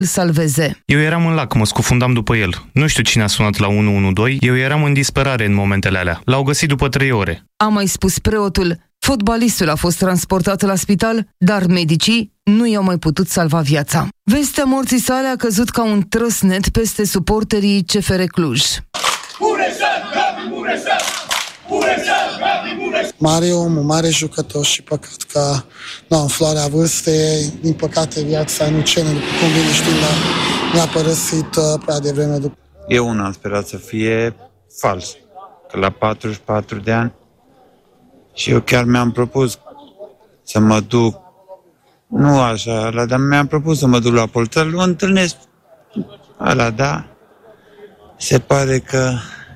salveze. Eu eram în lac, mă scufundam după el. Nu știu cine a sunat la 112, eu eram în disperare în momentele alea. L-au găsit după 3 ore. A mai spus preotul. Fotbalistul a fost transportat la spital, dar medicii nu i-au mai putut salva viața. Vestea morții sale a căzut ca un trăsnet peste suporterii CFR Cluj. Mare om, mare jucător și păcat că în floarea vârstei, din păcate viața nu cere, după cum bine știm, ne-a părăsit prea devreme. Eu am sperat să fie fals, că la 44 de ani și eu chiar mi-am propus să mă duc, nu așa, dar mi-am propus să mă duc la poliție, îl întâlnesc ăla, da, se pare că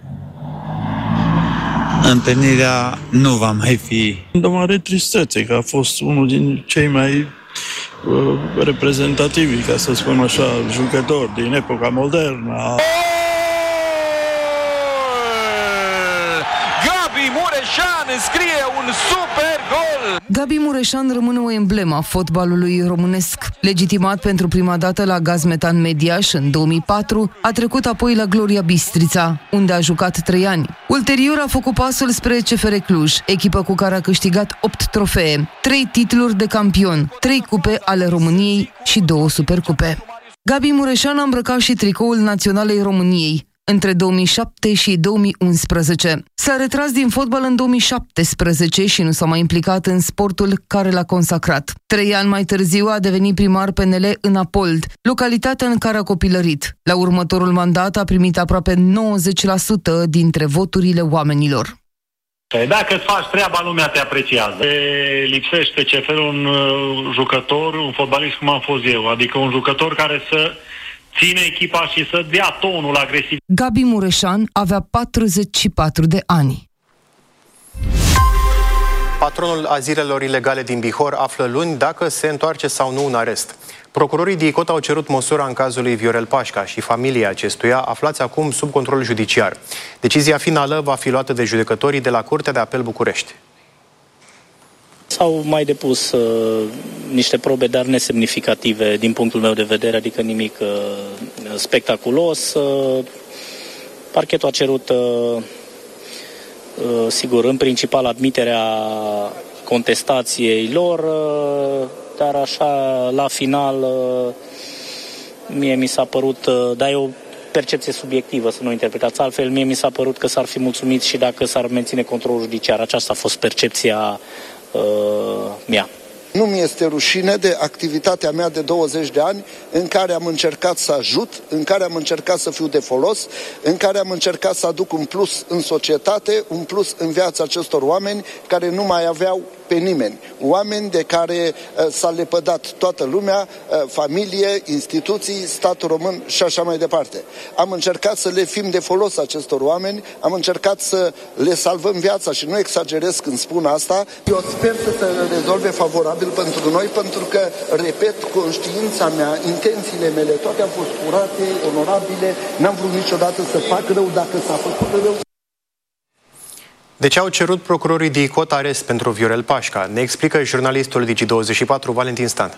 întâlnirea nu va mai fi. De mare tristețe, că a fost unul din cei mai reprezentativi, ca să spun așa, jucători din epoca modernă. Gabi Mureșan înscrie un super gol! Gabi Mureșan rămâne o emblemă a fotbalului românesc. Legitimat pentru prima dată la Gazmetan Mediaș în 2004, a trecut apoi la Gloria Bistrița, unde a jucat 3 ani. Ulterior a făcut pasul spre CFR Cluj, echipă cu care a câștigat 8 trofee, 3 titluri de campion, 3 cupe ale României și 2 supercupe. Gabi Mureșan a îmbrăcat și tricoul Naționalei României între 2007 și 2011. S-a retras din fotbal în 2017 și nu s-a mai implicat în sportul care l-a consacrat. 3 ani mai târziu a devenit primar PNL în Apold, localitatea în care a copilărit. La următorul mandat a primit aproape 90% dintre voturile oamenilor. Dacă îți faci treaba, lumea te apreciază. Lipsește CFR un jucător, un fotbalist cum am fost eu, adică un jucător care să ține echipa și să dea tonul agresiv. Gabi Mureșan avea 44 de ani. Patronul azilelor ilegale din Bihor află luni dacă se întoarce sau nu în arest. Procurorii DICOT au cerut măsura în cazul lui Viorel Pașca și familia acestuia, aflați acum sub control judiciar. Decizia finală va fi luată de judecătorii de la Curtea de Apel București. S-au mai depus niște probe, dar nesemnificative din punctul meu de vedere, adică nimic spectaculos. Parchetul a cerut, sigur, în principal admiterea contestației lor, dar așa, la final, mie mi s-a părut, dar e o percepție subiectivă, să nu interpretați altfel, mie mi s-a părut că s-ar fi mulțumit și dacă s-ar menține controlul judiciar. Aceasta a fost percepția mea. Nu mi este rușine de activitatea mea de 20 de ani în care am încercat să ajut, în care am încercat să fiu de folos, în care am încercat să aduc un plus în societate, un plus în viața acestor oameni care nu mai aveau pe nimeni. Oameni de care s-a lepădat toată lumea, familie, instituții, statul român și așa mai departe. Am încercat să le fim de folos acestor oameni, am încercat să le salvăm viața și nu exagerez când spun asta. Eu sper să se rezolve favorabil pentru noi, pentru că, repet, conștiința mea, intențiile mele, toate au fost curate, onorabile, n-am vrut niciodată să fac rău dacă s-a făcut rău. De ce au cerut procurorii DICOT arest pentru Viorel Pașca? Ne explică jurnalistul Digi24 Valentin Stan.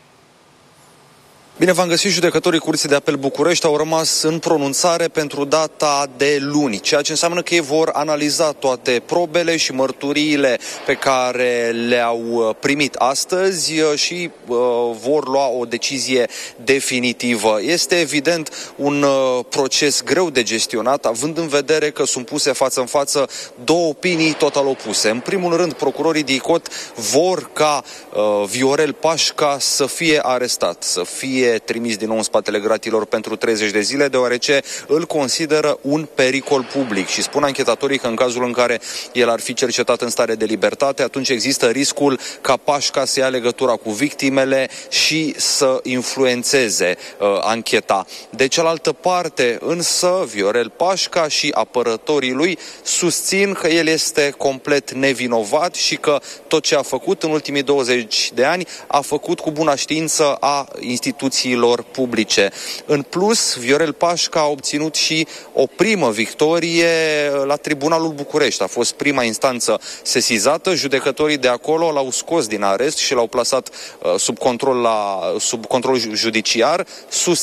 Bine v-am găsit, judecătorii Curții de Apel București au rămas în pronunțare pentru data de luni, ceea ce înseamnă că ei vor analiza toate probele și mărturiile pe care le-au primit astăzi și vor lua o decizie definitivă. Este evident un proces greu de gestionat, având în vedere că sunt puse față în față două opinii total opuse. În primul rând, procurorii DICOT vor ca Viorel Pașca să fie arestat, să fie trimis din nou în spatele gratilor pentru 30 de zile, deoarece îl consideră un pericol public și spun anchetatorii că în cazul în care el ar fi cercetat în stare de libertate, atunci există riscul ca Pașca să ia legătura cu victimele și să influențeze ancheta. De cealaltă parte, însă, Viorel Pașca și apărătorii lui susțin că el este complet nevinovat și că tot ce a făcut în ultimii 20 de ani a făcut cu bună știință a instituțiilor publice. În plus, Viorel Pașca a obținut și o primă victorie la Tribunalul București. A fost prima instanță sesizată. Judecătorii de acolo l-au scos din arest și l-au plasat sub control judiciar,